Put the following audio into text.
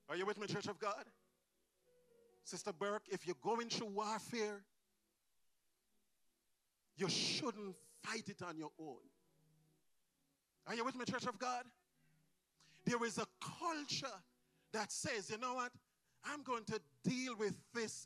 Are you with me, Church of God? Sister Burke, if you're going through warfare, you shouldn't fight it on your own. Are you with me, Church of God? There is a culture that says, you know what? I'm going to deal with this